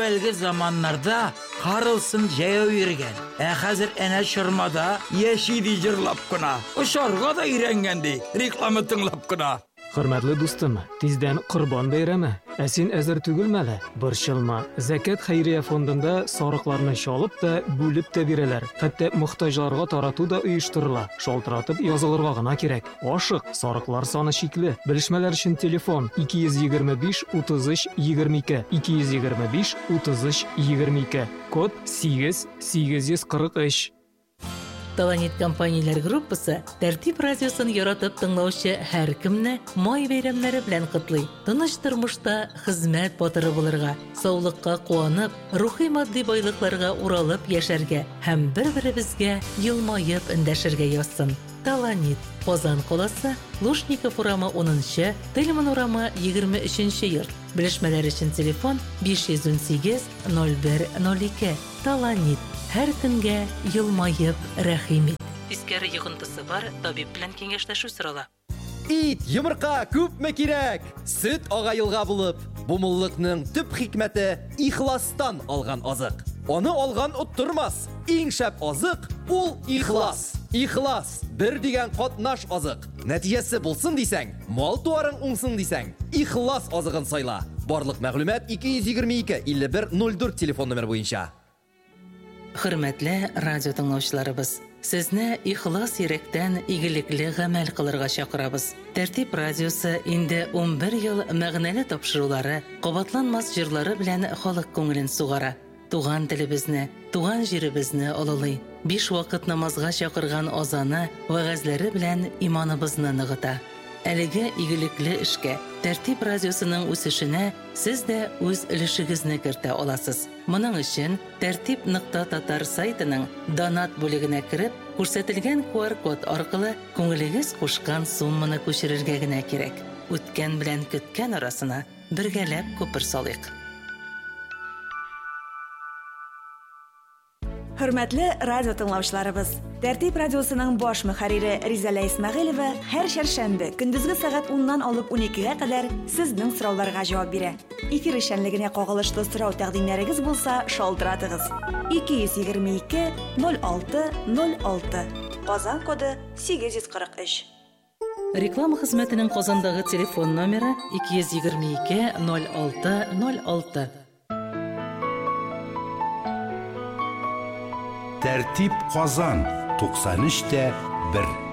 Evvelgi zamanlarda Carlson jaya yürgen. Hazır ene şırmada yeşidi jırlap kına. Uşarga da irengendi. Reklamı tınlap kına. Hürmetli dostum, tizden Kurban Bayramı. Esin ezir tügülmeli. Bir şılma, Zekat Hayriye Fondunda sarıklarını şalıp da bölüp de bireler. Hatta muhtajlarga taratu da uyuşturula. Şaltıratıp yazılırga gına kerek. Aşık, sarıklar sanı şikli. Bilişmeler için telefon 225 33 22 225 33 22 kod 8843. Talanit компаниялар группасы Тәртип радиосын яратып тыңлаучы һәр кемне май бәйрәмнәре белән котлый. Тыныч тормышта хезмәт батыры булырга, саулыкка куанып, рухи матди байлыкларга уралып яшәргә һәм бер-беребезгә елмаеп эндәшергә язсын. Таланит. Казан каласы, Лушников урамы 10-нчы, Тельман урамы 23-нче йорт. Белешмәләр өчен телефон 518 0102. Таланит. Һәр көнгә елмаеп рәхим ит. Тискәре йогынтысы бар, табиб белән киңәшләшү сорала. Ит, йомырка күпме кирәк? Сөт агайлга булып, бу муллыкның төп хикмәте ихластан алган азык. Аны алган уттырмас. Иң шәп азык ул ихлас. Ихлас бер дигән катнаш азык. Нәтиҗәсе булсын дисәң, мал туарың уңсын дисәң, ихлас азыгын сайла. Барлык мәгълүмат 222 5104 телефон номер буенча. Хөрмәтле радио тыңлаучыларыбыз, сезне ихлас йөрәктән игелекле гамәл кылырга чакырабыз. Тәртип радиосы инде 11 ел мәгънәле тапшырулары, кабатланмас җырлары белән халык күңелен сугара. Туган телебезне, туган җиребезне олылый. 5 вакыт намазга чакырган азаны, вәгазьләре белән иманыбызны ныгыта. Әлеге игелекле эшкә, Тәртип радиосының үсешенә сез дә үз өлешегезне кертә аласыз. Моның өчен tartib.tatar сайтының донат бүлегенә кереп, күрсәтелгән QR-код аркылы күңелегез кушкан сумманы күчерергә генә кирәк. Үткән белән көткән арасына бергәләп күпер салыйк. Hürmetli radyo tınlавчыларыбыз, Тәртип радиосының баш мөхәррире Ризалә Исмәгыйлова һәр шәршәмбе көндезге сәгать 10-нан алып 12-гә кадәр сезнең сорауларга җавап бирә. Эфир эшчәнлегенә кагылышлы сорау тәкъдимнәрегез булса, шалтыратыгыз. 222 06 06. Казан коды 843. Реклама хезмәтенең Казандагы телефон номеры 222 06 06. Тәртип Казан 93.1